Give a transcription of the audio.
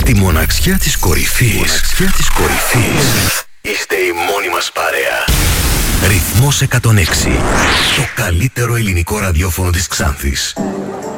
Στη μοναξιά της κορυφής. Είστε η μόνη μας παρέα. Ρυθμός 106. Το καλύτερο ελληνικό ραδιόφωνο της Ξάνθης.